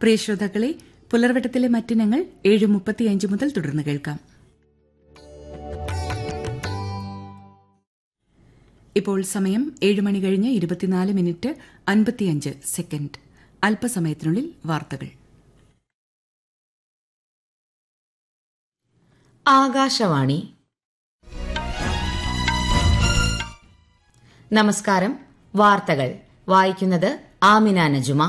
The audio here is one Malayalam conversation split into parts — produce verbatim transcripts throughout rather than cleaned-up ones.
പ്രിയ ശ്രോതാക്കളെ, പുലർവട്ടത്തിലെ മറ്റിനങ്ങൾ ഏഴ് മുപ്പത്തിയഞ്ച് മുതൽ തുടർന്ന് കേൾക്കാം. ഇപ്പോൾ സമയം ഏഴ് മണി കഴിഞ്ഞ് ഇരുപത്തിനാല് മിനിറ്റ് അൻപത്തിയഞ്ച് സെക്കൻഡ്. അല്പസമയത്തിനുള്ളിൽ വാർത്തകൾ. ആകാശവാണി. നമസ്കാരം. വാർത്തകൾ വായിക്കുന്നത് ആമിന നജുമ.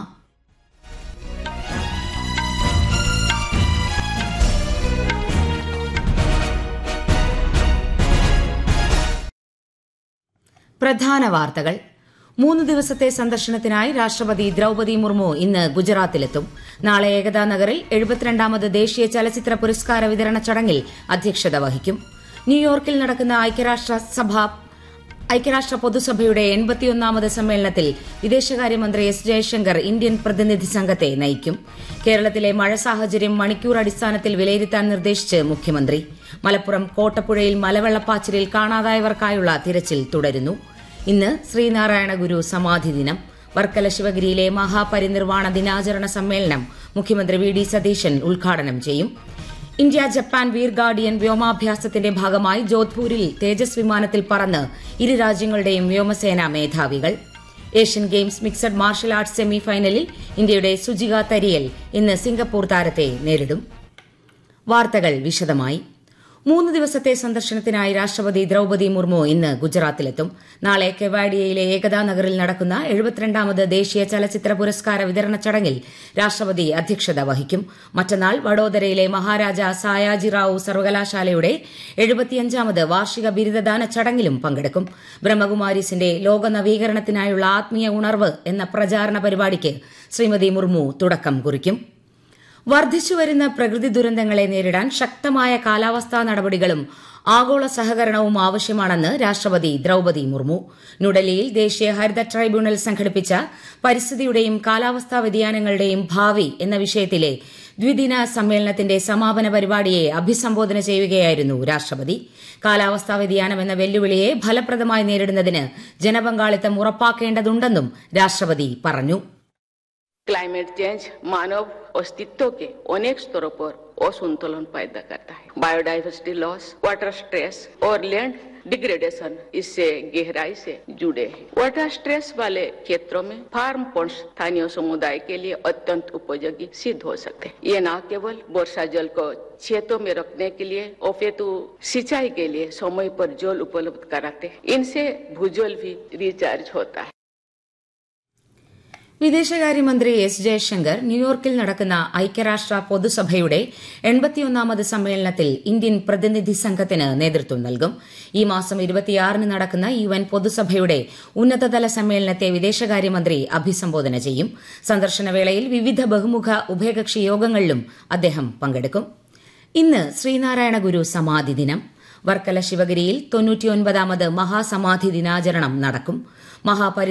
പ്രധാന വാർത്തകൾ. മൂന്ന് ദിവസത്തെ സന്ദർശനത്തിനായി രാഷ്ട്രപതി ദ്രൌപദി മുർമു ഇന്ന് ഗുജറാത്തിലെത്തും. നാളെ ഏകതാ നഗറിൽ എഴുപത്തിരണ്ടാമത് ദേശീയ ചലച്ചിത്ര പുരസ്കാര വിതരണ ചടങ്ങിൽ അധ്യക്ഷത വഹിക്കും. ന്യൂയോർക്കിൽ നടക്കുന്ന ഐക്യരാഷ്ട്രസഭ ഐക്യരാഷ്ട്ര പൊതുസഭയുടെ എൺപത്തിയൊന്നാമത് സമ്മേളനത്തിൽ വിദേശകാര്യമന്ത്രി എസ് ജയശങ്കർ ഇന്ത്യൻ പ്രതിനിധി സംഘത്തെ നയിക്കും. കേരളത്തിലെ മഴ സാഹചര്യം മണിക്കൂർ അടിസ്ഥാനത്തിൽ വിലയിരുത്താൻ നിർദ്ദേശിച്ച് മുഖ്യമന്ത്രി. മലപ്പുറം കോട്ടപ്പുഴയിൽ മലവെള്ളപ്പാച്ചിലിൽ കാണാതായവർക്കായുള്ള തിരച്ചിൽ തുടരുന്നു. ഇന്ന് ശ്രീനാരായണ ഗുരു സമാധി ദിനം. വർക്കല ശിവഗിരിയിലെ മഹാപരിനിർവാണ ദിനാചരണ സമ്മേളനം മുഖ്യമന്ത്രി വി ഡി സതീശൻ ഉദ്ഘാടനം ചെയ്യും. ഇന്ത്യ ജപ്പാൻ വീർ ഗാർഡിയൻ വ്യോമാഭ്യാസത്തിന്റെ ഭാഗമായി ജോധ്പൂരിൽ തേജസ് വിമാനത്തിൽ പറന്ന് ഇരു രാജ്യങ്ങളുടെയും വ്യോമസേനാ മേധാവികൾ. Asian games mixed martial arts semi ഫൈനലിൽ ഇന്ത്യയുടെ സുജിക തരിയൽ ഇന്ന് സിംഗപ്പൂർ താരത്തെ നേരിടും. വാർത്തകൾ വിശദമായി. മൂന്ന് ദിവസത്തെ സന്ദർശനത്തിനായി രാഷ്ട്രപതി ദ്രൌപദി മുർമു ഇന്ന് ഗുജറാത്തിലെത്തും. നാളെ കെവാഡിയയിലെ ഏകതാ നഗറിൽ നടക്കുന്ന എഴുപത്തിരണ്ടാമത് ദേശീയ ചലച്ചിത്ര പുരസ്കാര വിതരണ ചടങ്ങിൽ രാഷ്ട്രപതി അധ്യക്ഷത വഹിക്കും. മറ്റന്നാൾ വഡോദരയിലെ മഹാരാജ സായാജിറാവു സർവകലാശാലയുടെ എഴുപത്തിയഞ്ചാമത് വാർഷിക ബിരുദദാന ചടങ്ങിലും പങ്കെടുക്കും. ബ്രഹ്മകുമാരീസിന്റെ ലോക നവീകരണത്തിനായുള്ള ആത്മീയ ഉണർവ് എന്ന പ്രചാരണ പരിപാടിക്ക് ശ്രീമതി മുർമു തുടക്കം കുറിക്കും. വർദ്ധിച്ചുവരുന്ന പ്രകൃതി ദുരന്തങ്ങളെ നേരിടാൻ ശക്തമായ കാലാവസ്ഥാ നടപടികളും ആഗോള സഹകരണവും ആവശ്യമാണെന്ന് രാഷ്ട്രപതി ദ്രൌപദി മുർമു. ന്യൂഡൽഹിയിൽ ദേശീയ ഹരിത ട്രൈബ്യൂണൽ സംഘടിപ്പിച്ച പരിസ്ഥിതിയുടെയും കാലാവസ്ഥാ വ്യതിയാനങ്ങളുടെയും ഭാവി എന്ന വിഷയത്തിലെ ദ്വിദിന സമ്മേളനത്തിന്റെ സമാപന പരിപാടിയെ അഭിസംബോധന ചെയ്യുകയായിരുന്നു രാഷ്ട്രപതി. കാലാവസ്ഥാ വ്യതിയാനം എന്ന വെല്ലുവിളിയെ ഫലപ്രദമായി നേരിടുന്നതിന് ജനപങ്കാളിത്തം ഉറപ്പാക്കേണ്ടതുണ്ടെന്നും രാഷ്ട്രപതി പറഞ്ഞു. क्लाइमेट चेंज मानव अस्तित्व के अनेक स्तरों पर असंतुलन पैदा करता है. बायोडाइवर्सिटी लॉस, वाटर स्ट्रेस और लैंड डिग्रेडेशन इससे गहराई से जुड़े हैं. वाटर स्ट्रेस वाले क्षेत्रों में फार्म पंप्स स्थानीय समुदाय के लिए अत्यंत उपयोगी सिद्ध हो सकते हैं. ये न केवल वर्षा जल को खेतों में रखने के लिए अपितु सिंचाई के लिए समय पर जल उपलब्ध कराते हैं. इनसे भूजल भी रिचार्ज होता है. വിദേശകാര്യമന്ത്രി എസ് ജയശങ്കർ ന്യൂയോർക്കിൽ നടക്കുന്ന ഐക്യരാഷ്ട്ര പൊതുസഭയുടെ എൺപത്തിയൊന്നാമത് സമ്മേളനത്തിൽ ഇന്ത്യൻ പ്രതിനിധി സംഘത്തിന് നേതൃത്വം നൽകും. ഈ മാസം ഇരുപത്തിയാറിന് നടക്കുന്ന യു എൻ പൊതുസഭയുടെ ഉന്നതതല സമ്മേളനത്തെ വിദേശകാര്യമന്ത്രി അഭിസംബോധന ചെയ്യും. സന്ദർശനവേളയിൽ വിവിധ ബഹുമുഖ ഉഭയകക്ഷി യോഗങ്ങളിലും അദ്ദേഹം പങ്കെടുക്കും. ഇന്ന് ശ്രീനാരായണ ഗുരു സമാധി ദിനം. വർക്കല ശിവഗിരിയിൽ തൊണ്ണൂറ്റിയൊൻപതാമത് മഹാസമാധി ദിനാചരണം നടക്കും. മഹാപരി